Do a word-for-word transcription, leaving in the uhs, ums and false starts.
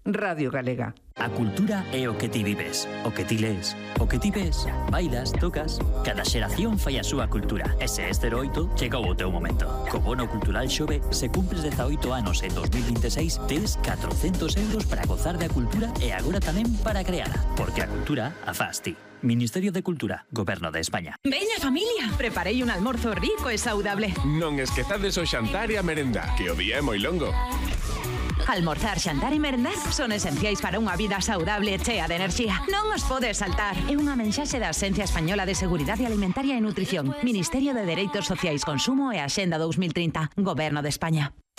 Radio Galega. A cultura é o que ti vives, o que ti lees, o que ti ves, bailas, tocas. Cada xeración fai a súa cultura. E se este oito, chegou o teu momento. Co bono cultural Xove, se cumples dezaoito anos en dos mil veintiséis, tes catrocentos euros para gozar da cultura e agora tamén para creala. Porque a cultura a faz ti. Ministerio de Cultura, Goberno de España. Veña, familia, preparei un almorzo rico e saudable. Non esquezades o xantar e a merenda, que o día é moi longo. Almorzar, xantar e merendar son esenciais para unha vida saudable e chea de enerxía. Non os podes saltar. É unha mensaxe da Axencia Española de Seguridade Alimentaria e Nutrición, Ministerio de Dereitos Sociais, Consumo e Axenda dos mil trinta, Goberno de España.